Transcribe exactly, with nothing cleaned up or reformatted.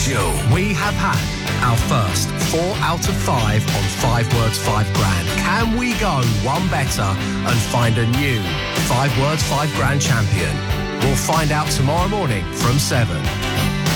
Show. We have had our first four out of five on Five Words, Five Grand. Can we go one better and find a new Five Words, Five Grand champion? We'll find out tomorrow morning from seven.